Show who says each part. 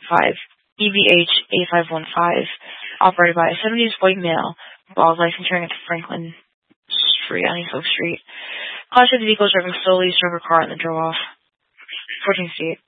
Speaker 1: EVH 8515, operated by a 70s white male, while licensing at Franklin Street on East Oak Street. Class of the vehicle driving slowly, struck a car and then drove off. 14th Street.